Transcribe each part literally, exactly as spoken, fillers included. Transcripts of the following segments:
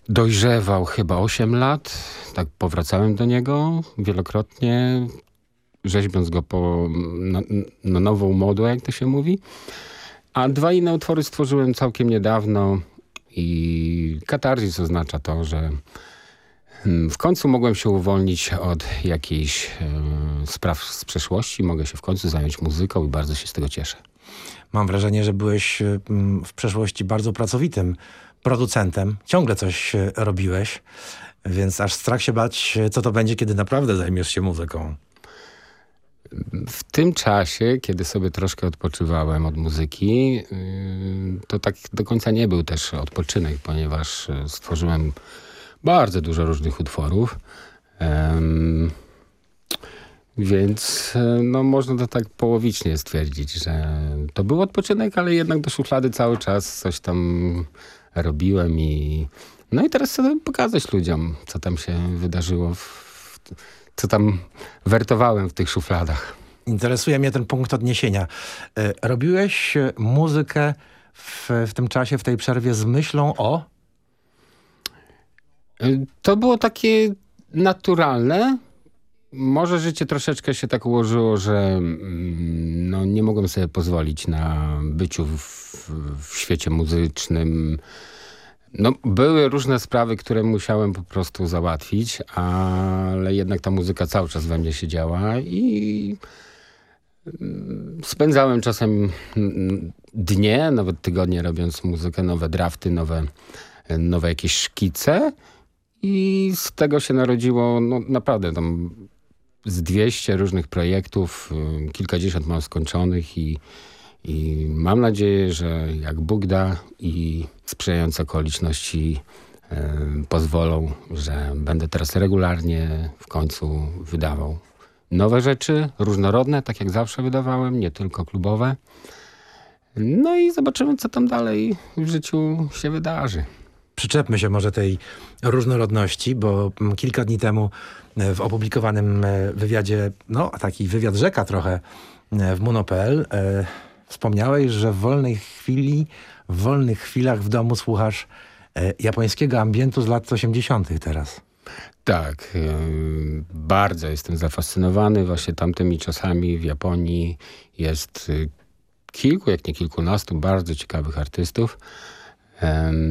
dojrzewał chyba osiem lat. Tak powracałem do niego wielokrotnie, rzeźbiąc go po, na, na nową modłę, jak to się mówi. A dwa inne utwory stworzyłem całkiem niedawno i katarzis oznacza to, że w końcu mogłem się uwolnić od jakichś e, spraw z przeszłości. Mogę się w końcu zająć muzyką i bardzo się z tego cieszę. Mam wrażenie, że byłeś w przeszłości bardzo pracowitym producentem. Ciągle coś robiłeś, więc aż strach się bać, co to będzie, kiedy naprawdę zajmiesz się muzyką. W tym czasie, kiedy sobie troszkę odpoczywałem od muzyki, to tak do końca nie był też odpoczynek, ponieważ stworzyłem bardzo dużo różnych utworów. Um, więc no, można to tak połowicznie stwierdzić, że to był odpoczynek, ale jednak do szuflady cały czas coś tam robiłem i no i teraz chcę pokazać ludziom, co tam się wydarzyło, w, co tam wertowałem w tych szufladach. Interesuje mnie ten punkt odniesienia. Robiłeś muzykę w, w tym czasie, w tej przerwie z myślą o? To było takie naturalne. Może życie troszeczkę się tak ułożyło, że no, nie mogłem sobie pozwolić na byciu w, w świecie muzycznym. No, były różne sprawy, które musiałem po prostu załatwić, ale jednak ta muzyka cały czas we mnie siedziała i spędzałem czasem dnie, nawet tygodnie robiąc muzykę, nowe drafty, nowe, nowe jakieś szkice i z tego się narodziło no, naprawdę tam z dwieście różnych projektów, kilkadziesiąt mam skończonych i, i mam nadzieję, że jak Bóg da i sprzyjające okoliczności e, pozwolą, że będę teraz regularnie w końcu wydawał nowe rzeczy, różnorodne, tak jak zawsze wydawałem, nie tylko klubowe. No i zobaczymy, co tam dalej w życiu się wydarzy. Przyczepmy się może tej różnorodności, bo kilka dni temu w opublikowanym wywiadzie, no taki wywiad rzeka trochę w Muno kropka pe el, e, wspomniałeś, że w wolnej chwili, w wolnych chwilach w domu słuchasz e, japońskiego ambientu z lat osiemdziesiątych teraz. Tak, yy, bardzo jestem zafascynowany właśnie tamtymi czasami w Japonii. Jest yy, kilku, jak nie kilkunastu bardzo ciekawych artystów. Yy,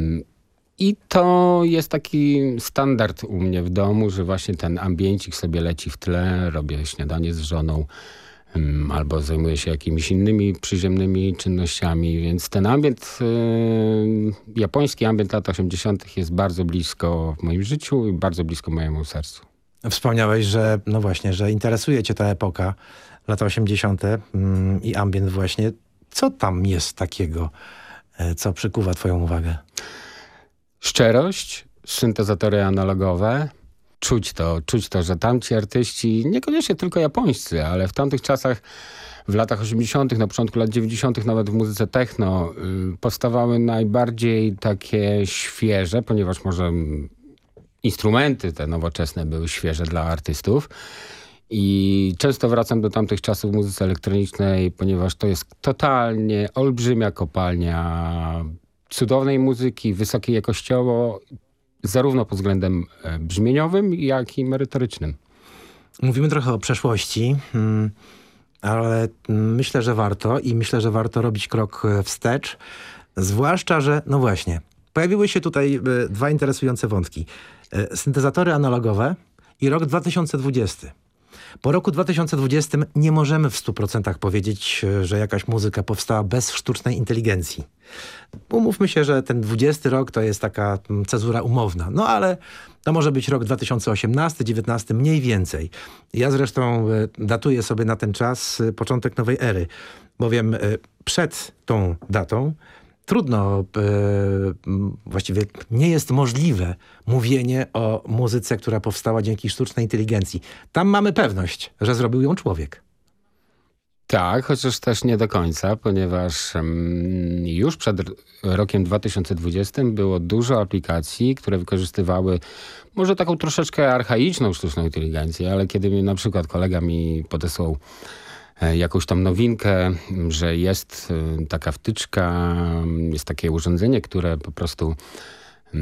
I to jest taki standard u mnie w domu, że właśnie ten ambiencik sobie leci w tle, robię śniadanie z żoną um, albo zajmuję się jakimiś innymi przyziemnymi czynnościami, więc ten ambient, y, japoński ambient lat osiemdziesiątych jest bardzo blisko w moim życiu i bardzo blisko mojemu sercu. Wspomniałeś, że no właśnie, że interesuje cię ta epoka, lata osiemdziesiąte mm, i ambient właśnie. Co tam jest takiego, co przykuwa twoją uwagę? Szczerość, syntezatory analogowe. Czuć to, czuć to, że tamci artyści, niekoniecznie tylko japońscy, ale w tamtych czasach, w latach osiemdziesiątych, na początku lat dziewięćdziesiątych, nawet w muzyce techno, yy, powstawały najbardziej takie świeże, ponieważ może instrumenty te nowoczesne były świeże dla artystów. I często wracam do tamtych czasów w muzyce elektronicznej, ponieważ to jest totalnie olbrzymia kopalnia cudownej muzyki, wysokiej jakościowo, zarówno pod względem brzmieniowym, jak i merytorycznym. Mówimy trochę o przeszłości, ale myślę, że warto i myślę, że warto robić krok wstecz, zwłaszcza, że no właśnie, pojawiły się tutaj dwa interesujące wątki. Syntezatory analogowe i rok dwa tysiące dwudziesty. Po roku dwa tysiące dwudziestym nie możemy w stu procentach powiedzieć, że jakaś muzyka powstała bez sztucznej inteligencji. Umówmy się, że ten dwudziesty rok to jest taka cezura umowna. No ale to może być rok dwa tysiące osiemnasty, dziewiętnasty mniej więcej. Ja zresztą datuję sobie na ten czas początek nowej ery, bowiem przed tą datą trudno, e, właściwie nie jest możliwe mówienie o muzyce, która powstała dzięki sztucznej inteligencji. Tam mamy pewność, że zrobił ją człowiek. Tak, chociaż też nie do końca, ponieważ um, już przed rokiem dwa tysiące dwudziestym było dużo aplikacji, które wykorzystywały może taką troszeczkę archaiczną sztuczną inteligencję, ale kiedy mi, na przykład kolega mi podesłał jakąś tam nowinkę, że jest taka wtyczka, jest takie urządzenie, które po prostu